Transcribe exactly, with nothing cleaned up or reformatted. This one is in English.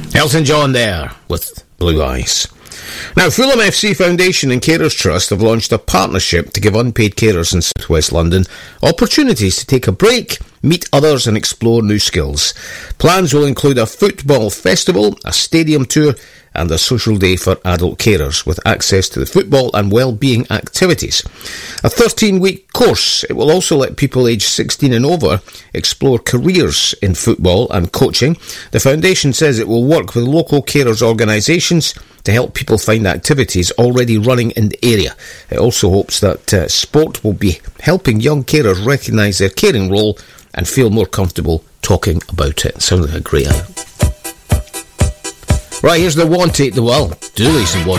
Elton John there with Blue Eyes. Now, Fulham F C Foundation and Carers Trust have launched a partnership to give unpaid carers in South West London opportunities to take a break, meet others and explore new skills. Plans will include a football festival, a stadium tour and a social day for adult carers with access to the football and well-being activities. A thirteen-week course. It will also let people aged sixteen and over explore careers in football and coaching. The foundation says it will work with local carers organisations to help people find activities already running in the area. It also hopes that uh, sport will be helping young carers recognise their caring role and feel more comfortable talking about it. Sounds like a great idea. Right, here's the one take the well. Do listen, one.